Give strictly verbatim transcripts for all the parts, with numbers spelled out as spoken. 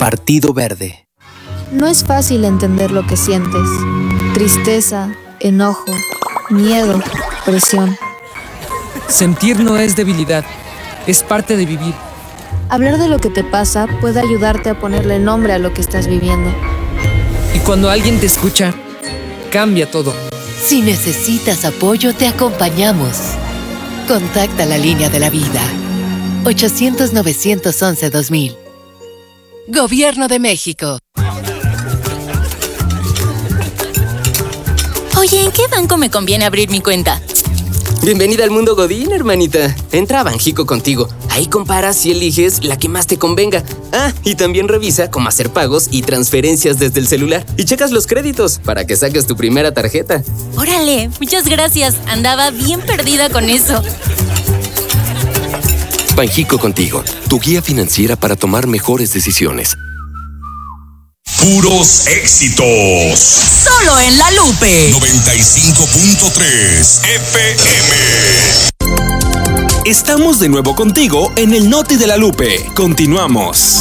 Partido Verde. No es fácil entender lo que sientes. Tristeza, enojo, miedo, presión. Sentir no es debilidad, es parte de vivir. Hablar de lo que te pasa puede ayudarte a ponerle nombre a lo que estás viviendo. Y cuando alguien te escucha, cambia todo. Si necesitas apoyo, te acompañamos. Contacta la línea de la vida. ochocientos, novecientos once, dos mil. Gobierno de México. Oye, ¿en qué banco me conviene abrir mi cuenta? Bienvenida al mundo Godín, hermanita. Entra a Banjico Contigo. Ahí comparas y eliges la que más te convenga. Ah, y también revisa cómo hacer pagos y transferencias desde el celular. Y checas los créditos para que saques tu primera tarjeta. Órale, muchas gracias. Andaba bien perdida con eso. Banjico Contigo, tu guía financiera para tomar mejores decisiones. Puros éxitos. Solo en La Lupe. noventa y cinco punto tres F M. Estamos de nuevo contigo en el Noti de La Lupe. Continuamos.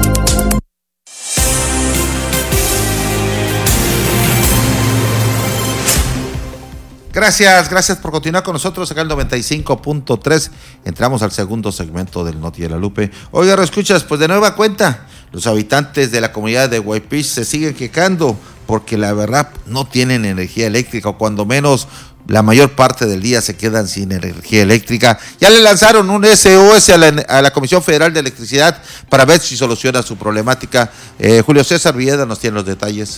Gracias, gracias por continuar con nosotros acá en el noventa y cinco punto tres. Entramos al segundo segmento del Noti de La Lupe. Oiga, escuchas, pues de nueva cuenta, los habitantes de la comunidad de Huaypich se siguen quejando porque la verdad no tienen energía eléctrica, o cuando menos la mayor parte del día se quedan sin energía eléctrica. Ya le lanzaron un S O S a la, a la Comisión Federal de Electricidad para ver si soluciona su problemática. Eh, Julio César Villeda nos tiene los detalles.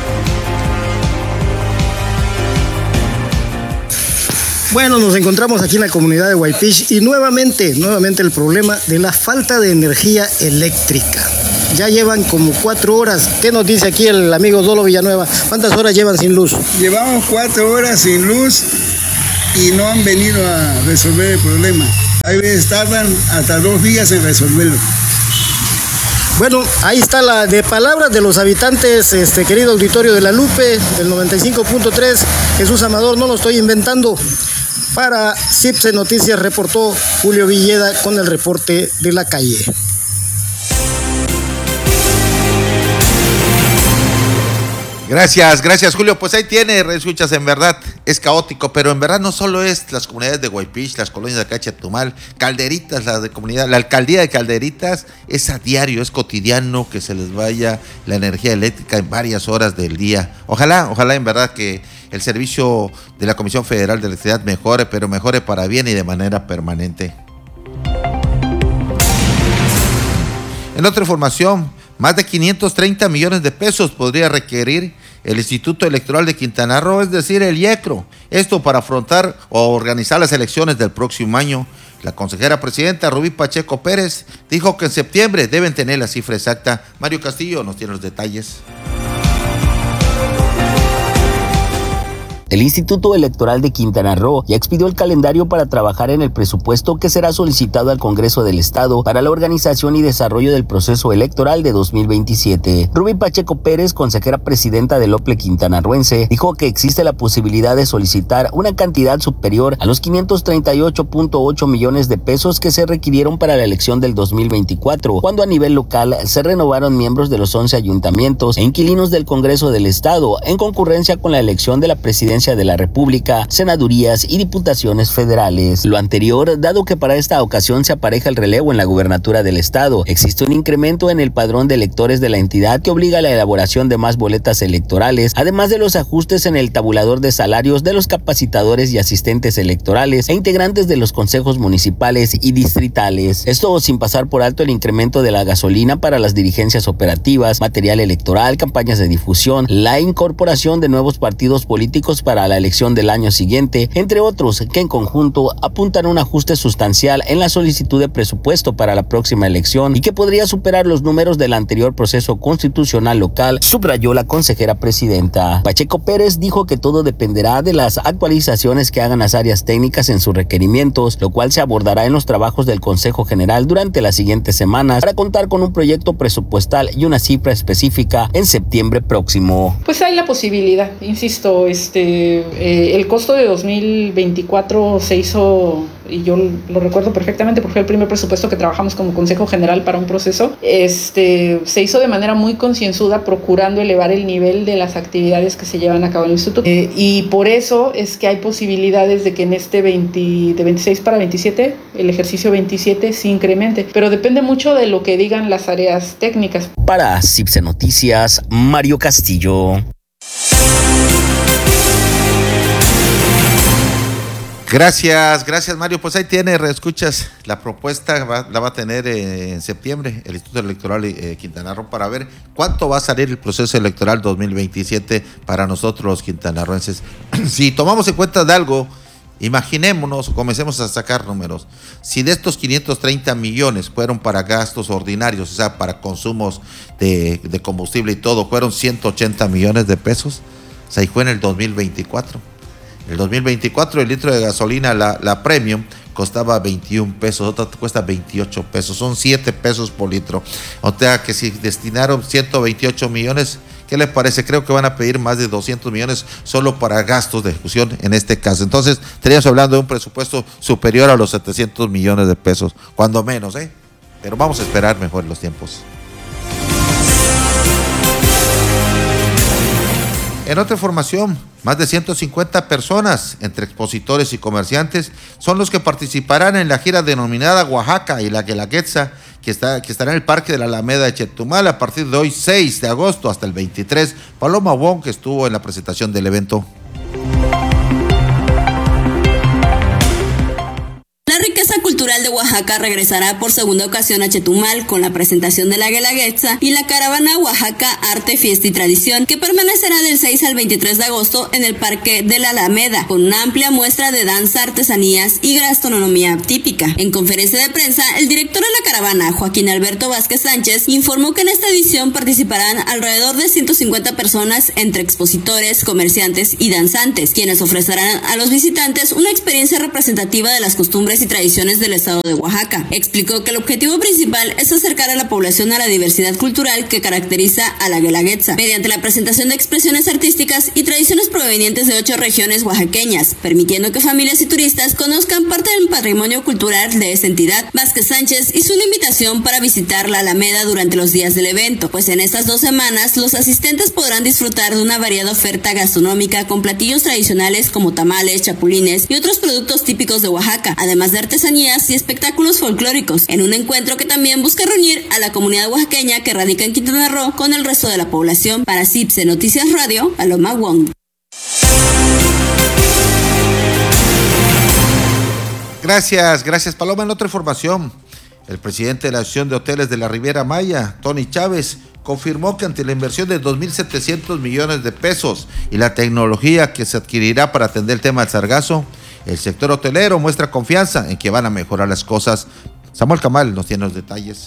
Bueno, nos encontramos aquí en la comunidad de Huaypich y nuevamente, nuevamente el problema de la falta de energía eléctrica. Ya llevan como cuatro horas. ¿Qué nos dice aquí el amigo Dolo Villanueva? ¿Cuántas horas llevan sin luz? Llevamos cuatro horas sin luz y no han venido a resolver el problema. Hay veces tardan hasta dos días en resolverlo. Bueno, ahí está la de palabras de los habitantes, este querido auditorio de La Lupe, del noventa y cinco punto tres. Jesús Amador, no lo estoy inventando. Para CIPSE Noticias reportó Julio Villeda con el reporte de la calle. Gracias, gracias Julio. Pues ahí tiene, escuchas, en verdad es caótico, pero en verdad no solo es las comunidades de Huaypich, las colonias de Cachatumal, Calderitas, la de comunidad, la alcaldía de Calderitas, es a diario, es cotidiano que se les vaya la energía eléctrica en varias horas del día. Ojalá, ojalá en verdad que el servicio de la Comisión Federal de Electricidad mejore, pero mejore para bien y de manera permanente. En otra información, más de quinientos treinta millones de pesos podría requerir el Instituto Electoral de Quintana Roo, es decir, el IECRO, esto para afrontar o organizar las elecciones del próximo año. La consejera presidenta Rubí Pacheco Pérez dijo que en septiembre deben tener la cifra exacta. Mario Castillo nos tiene los detalles. El Instituto Electoral de Quintana Roo ya expidió el calendario para trabajar en el presupuesto que será solicitado al Congreso del Estado para la organización y desarrollo del proceso electoral de dos mil veintisiete. Rubí Pacheco Pérez, consejera presidenta del O P L E quintanarroense, dijo que existe la posibilidad de solicitar una cantidad superior a los quinientos treinta y ocho punto ocho millones de pesos que se requirieron para la elección del dos mil veinticuatro, cuando a nivel local se renovaron miembros de los once ayuntamientos e inquilinos del Congreso del Estado en concurrencia con la elección de la presidencia de la República, senadurías y diputaciones federales. Lo anterior, dado que para esta ocasión se apareja el relevo en la gubernatura del estado, existe un incremento en el padrón de electores de la entidad que obliga a la elaboración de más boletas electorales, además de los ajustes en el tabulador de salarios de los capacitadores y asistentes electorales e integrantes de los consejos municipales y distritales. Esto sin pasar por alto el incremento de la gasolina para las dirigencias operativas, material electoral, campañas de difusión, la incorporación de nuevos partidos políticos para para la elección del año siguiente, entre otros que en conjunto apuntan a un ajuste sustancial en la solicitud de presupuesto para la próxima elección y que podría superar los números del anterior proceso constitucional local, subrayó la consejera presidenta. Pacheco Pérez dijo que todo dependerá de las actualizaciones que hagan las áreas técnicas en sus requerimientos, lo cual se abordará en los trabajos del Consejo General durante las siguientes semanas para contar con un proyecto presupuestal y una cifra específica en septiembre próximo. Pues hay la posibilidad, insisto, este Eh, el costo de dos mil veinticuatro se hizo y yo lo recuerdo perfectamente porque fue el primer presupuesto que trabajamos como Consejo General para un proceso, este, se hizo de manera muy concienzuda procurando elevar el nivel de las actividades que se llevan a cabo en el instituto. Eh, y por eso es que hay posibilidades de que en este veinte, de veintiséis para veintisiete, el ejercicio veintisiete se incremente, pero depende mucho de lo que digan las áreas técnicas. Para CIPSE Noticias, Mario Castillo. Gracias, gracias Mario. Pues ahí tiene, reescuchas, la propuesta va, la va a tener eh, en septiembre el Instituto Electoral eh, Quintana Roo para ver cuánto va a salir el proceso electoral dos mil veintisiete para nosotros los quintanarroenses. Si tomamos en cuenta de algo, imaginémonos, comencemos a sacar números. Si de estos quinientos treinta millones fueron para gastos ordinarios, o sea, para consumos de, de combustible y todo, fueron ciento ochenta millones de pesos, o sea, y fue en el dos mil veinticuatro. El dos mil veinticuatro el litro de gasolina, la, la premium, costaba veintiún pesos, otra cuesta veintiocho pesos, son siete pesos por litro. O sea que si destinaron ciento veintiocho millones, ¿qué les parece? Creo que van a pedir más de doscientos millones solo para gastos de ejecución en este caso. Entonces, estaríamos hablando de un presupuesto superior a los setecientos millones de pesos, cuando menos, ¿eh? Pero vamos a esperar mejor los tiempos. En otra información, más de ciento cincuenta personas, entre expositores y comerciantes, son los que participarán en la gira denominada Oaxaca y la Guelaguetza, que, está, que estará en el Parque de la Alameda de Chetumal a partir de hoy, seis de agosto, hasta el veintitrés. Paloma Wong, que estuvo en la presentación del evento. La riqueza cultural de Oaxaca regresará por segunda ocasión a Chetumal con la presentación de la Guelaguetza y la caravana Oaxaca Arte, Fiesta y Tradición, que permanecerá del seis al veintitrés de agosto en el Parque de la Alameda, con una amplia muestra de danza, artesanías y gastronomía típica. En conferencia de prensa, el director de la caravana, Joaquín Alberto Vázquez Sánchez, informó que en esta edición participarán alrededor de ciento cincuenta personas entre expositores, comerciantes y danzantes, quienes ofrecerán a los visitantes una experiencia representativa de las costumbres y tradiciones del estado de Oaxaca. Explicó que el objetivo principal es acercar a la población a la diversidad cultural que caracteriza a la Guelaguetza, mediante la presentación de expresiones artísticas y tradiciones provenientes de ocho regiones oaxaqueñas, permitiendo que familias y turistas conozcan parte del patrimonio cultural de esta entidad. Vázquez Sánchez hizo una invitación para visitar la Alameda durante los días del evento, pues en estas dos semanas los asistentes podrán disfrutar de una variada oferta gastronómica con platillos tradicionales como tamales, chapulines y otros productos típicos de Oaxaca, además de artesanías y espectáculos folclóricos, en un encuentro que también busca reunir a la comunidad oaxaqueña que radica en Quintana Roo con el resto de la población. Para CIPSE Noticias Radio, Paloma Wong. Gracias, gracias Paloma. En otra información, el presidente de la Asociación de Hoteles de la Riviera Maya, Tony Chávez, confirmó que ante la inversión de dos mil setecientos millones de pesos y la tecnología que se adquirirá para atender el tema del sargazo, el sector hotelero muestra confianza en que van a mejorar las cosas. Samuel Camal nos tiene los detalles.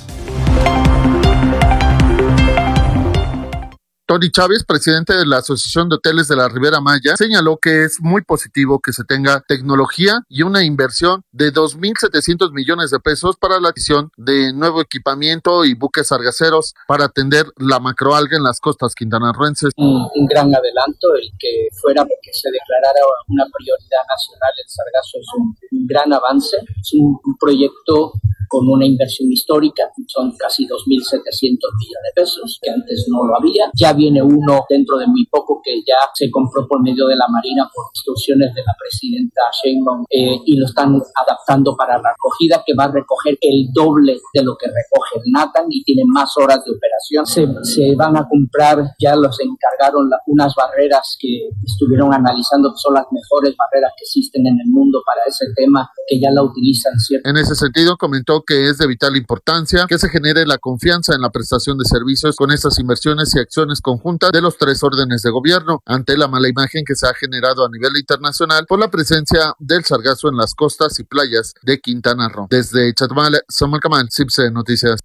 Tony Chávez, presidente de la Asociación de Hoteles de la Riviera Maya, señaló que es muy positivo que se tenga tecnología y una inversión de dos mil setecientos millones de pesos para la adquisición de nuevo equipamiento y buques sargaceros para atender la macroalga en las costas quintanarroenses. Un, un gran adelanto el que fuera que se declarara una prioridad nacional el sargazo es un, un gran avance, es un, un proyecto con una inversión histórica, son casi dos mil setecientos millones de pesos, que antes no lo había. Ya viene uno dentro de muy poco que ya se compró por medio de la Marina por instrucciones de la presidenta Sheinbaum eh, y lo están adaptando para la recogida, que va a recoger el doble de lo que recoge el Nathan y tiene más horas de operación. Se, se van a comprar, ya los encargaron la, unas barreras que estuvieron analizando, que son las mejores barreras que existen en el mundo para ese tema, que ya la utilizan, ¿cierto? En ese sentido, comentó que es de vital importancia que se genere la confianza en la prestación de servicios con estas inversiones y acciones conjuntas de los tres órdenes de gobierno, ante la mala imagen que se ha generado a nivel internacional por la presencia del sargazo en las costas y playas de Quintana Roo. Desde Chetumal, Samuel Camal, CIPSE Noticias.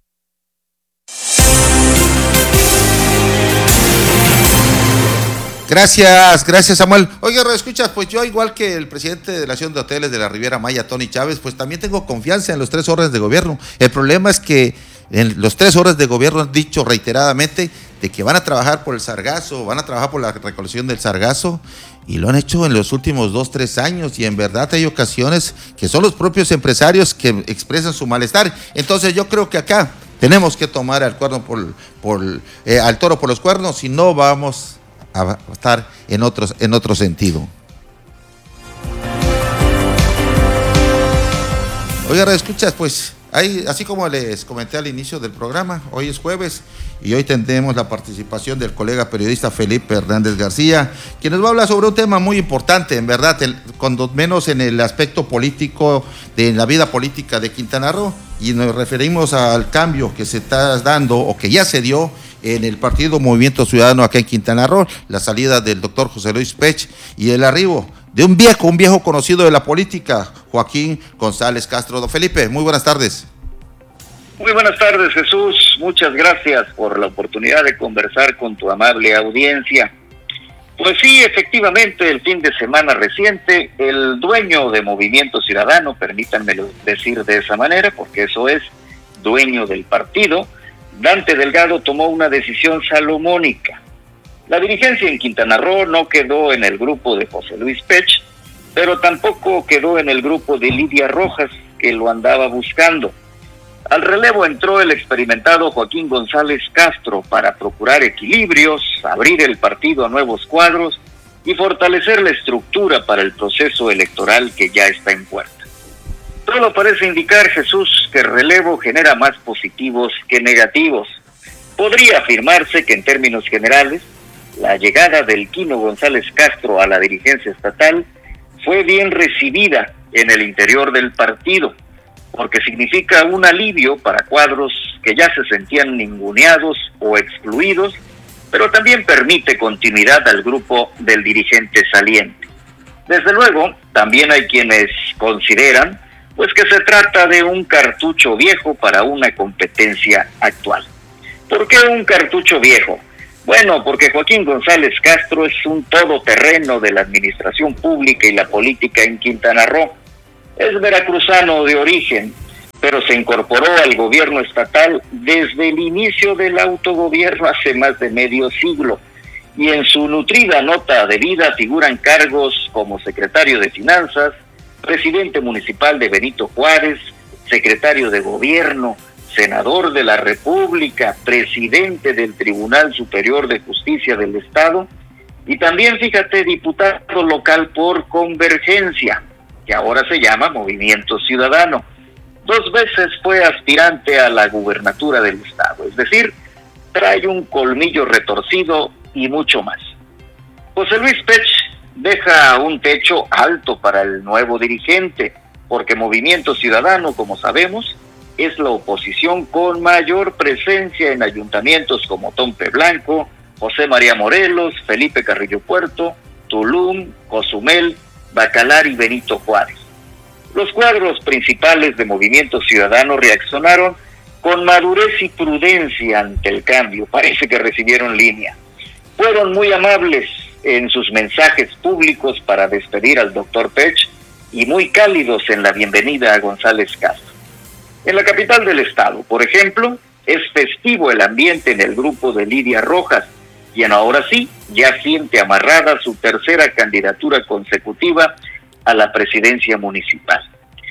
Gracias, gracias Samuel. Oiga, escuchas, pues yo igual que el presidente de la Asociación de Hoteles de la Riviera Maya, Tony Chávez, pues también tengo confianza en los tres órdenes de gobierno. El problema es que en los tres órdenes de gobierno han dicho reiteradamente de que van a trabajar por el sargazo, van a trabajar por la recolección del sargazo, y lo han hecho en los últimos dos, tres años, y en verdad hay ocasiones que son los propios empresarios que expresan su malestar. Entonces yo creo que acá tenemos que tomar al cuerno por, por eh, al toro por los cuernos, y no vamos a estar en otros, en otro sentido. Oiga, escuchas, pues, hay, así como les comenté al inicio del programa, hoy es jueves y hoy tendremos la participación del colega periodista Felipe Hernández García, quien nos va a hablar sobre un tema muy importante, en verdad, el, cuando menos en el aspecto político, de la vida política de Quintana Roo, y nos referimos al cambio que se está dando o que ya se dio en el partido Movimiento Ciudadano acá en Quintana Roo, la salida del doctor José Luis Pech y el arribo de un viejo, un viejo conocido de la política, Joaquín González Castro. Don Felipe, muy buenas tardes. Muy buenas tardes, Jesús. Muchas gracias por la oportunidad de conversar con tu amable audiencia. Pues sí, efectivamente, el fin de semana reciente, el dueño de Movimiento Ciudadano, permítanmelo decir de esa manera, porque eso es, dueño del partido, Dante Delgado, tomó una decisión salomónica. La dirigencia en Quintana Roo no quedó en el grupo de José Luis Pech, pero tampoco quedó en el grupo de Lidia Rojas, que lo andaba buscando. Al relevo entró el experimentado Joaquín González Castro para procurar equilibrios, abrir el partido a nuevos cuadros y fortalecer la estructura para el proceso electoral que ya está en puerta. Todo parece indicar, Jesús, que el relevo genera más positivos que negativos. Podría afirmarse que en términos generales, la llegada del Quino González Castro a la dirigencia estatal fue bien recibida en el interior del partido, porque significa un alivio para cuadros que ya se sentían ninguneados o excluidos, pero también permite continuidad al grupo del dirigente saliente. Desde luego, también hay quienes consideran pues que se trata de un cartucho viejo para una competencia actual. ¿Por qué un cartucho viejo? Bueno, porque Joaquín González Castro es un todoterreno de la administración pública y la política en Quintana Roo. Es veracruzano de origen, pero se incorporó al gobierno estatal desde el inicio del autogobierno hace más de medio siglo, y en su nutrida nota de vida figuran cargos como secretario de Finanzas, presidente municipal de Benito Juárez, secretario de Gobierno, senador de la República, presidente del Tribunal Superior de Justicia del Estado y también, fíjate, diputado local por Convergencia, que ahora se llama Movimiento Ciudadano. Dos veces fue aspirante a la gubernatura del Estado, es decir, trae un colmillo retorcido y mucho más. José Luis Pech deja un techo alto para el nuevo dirigente, porque Movimiento Ciudadano, como sabemos, es la oposición con mayor presencia en ayuntamientos como Tompe Blanco, José María Morelos, Felipe Carrillo Puerto, Tulum, Cozumel, Bacalar y Benito Juárez. Los cuadros principales de Movimiento Ciudadano reaccionaron con madurez y prudencia ante el cambio. Parece que recibieron línea. Fueron muy amables en sus mensajes públicos para despedir al doctor Pech y muy cálidos en la bienvenida a González Castro. En la capital del estado, por ejemplo, es festivo el ambiente en el grupo de Lidia Rojas, quien ahora sí ya siente amarrada su tercera candidatura consecutiva a la presidencia municipal.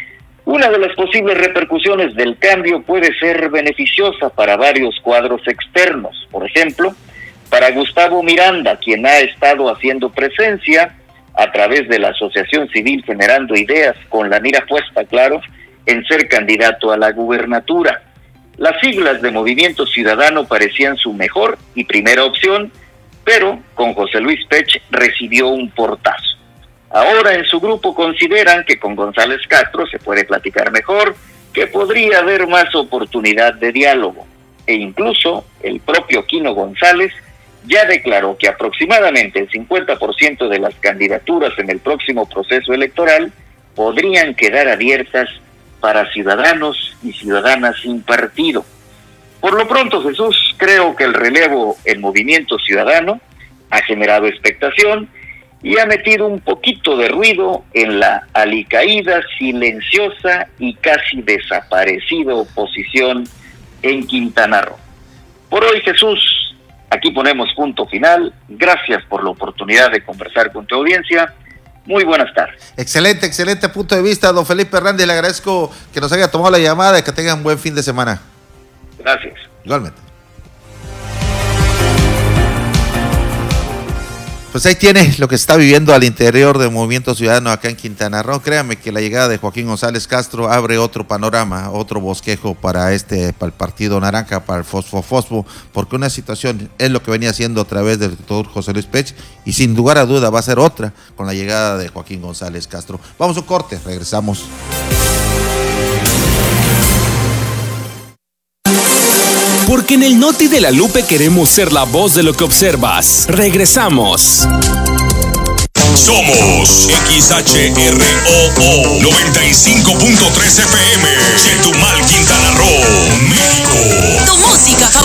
Una de las posibles repercusiones del cambio puede ser beneficiosa para varios cuadros externos. Por ejemplo, para Gustavo Miranda, quien ha estado haciendo presencia a través de la Asociación Civil Generando Ideas, con la mira puesta, claro, en ser candidato a la gubernatura. Las siglas de Movimiento Ciudadano parecían su mejor y primera opción, pero con José Luis Pech recibió un portazo. Ahora en su grupo consideran que con González Castro se puede platicar mejor, que podría haber más oportunidad de diálogo, e incluso el propio Quino González ya declaró que aproximadamente el cincuenta por ciento de las candidaturas en el próximo proceso electoral podrían quedar abiertas para ciudadanos y ciudadanas sin partido. Por lo pronto, Jesús, creo que el relevo en Movimiento Ciudadano ha generado expectación y ha metido un poquito de ruido en la alicaída, silenciosa y casi desaparecida oposición en Quintana Roo. Por hoy, Jesús, Aquí ponemos punto final. Gracias por la oportunidad de conversar con tu audiencia. Muy buenas tardes. Excelente, excelente punto de vista, don Felipe Hernández. Le agradezco que nos haya tomado la llamada y que tengan un buen fin de semana. Gracias. Igualmente. Pues ahí tiene lo que se está viviendo al interior del Movimiento Ciudadano acá en Quintana Roo. Créame que la llegada de Joaquín González Castro abre otro panorama, otro bosquejo para este, para el Partido Naranja, para el Fosfo Fosfo, porque una situación es lo que venía haciendo a través del doctor José Luis Pech, y sin lugar a duda va a ser otra con la llegada de Joaquín González Castro. Vamos a un corte, regresamos. Porque en el Noti de la Lupe queremos ser la voz de lo que observas. Regresamos. Somos X H R O O noventa y cinco punto tres F M, Chetumal, Quintana Roo, México. Tu música